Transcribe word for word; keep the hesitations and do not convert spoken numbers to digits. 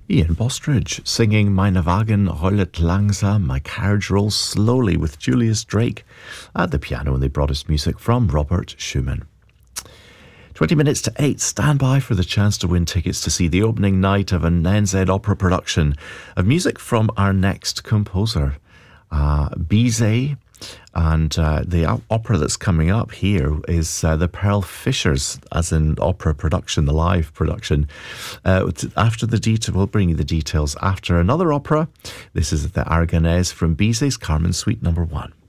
Ian Bostridge singing Meine Wagen rollet langsam, My Carriage Rolls Slowly with Julius Drake at the piano, and they brought us music from Robert Schumann. twenty minutes to eight, stand by for the chance to win tickets to see the opening night of an N Z opera production of music from our next composer, uh, Bizet. And uh, the opera that's coming up here is uh, the Pearl Fishers, as in opera production, the live production. Uh, after the detail, we'll bring you the details after another opera. This is the Aragonese from Bizet's Carmen Suite Number One.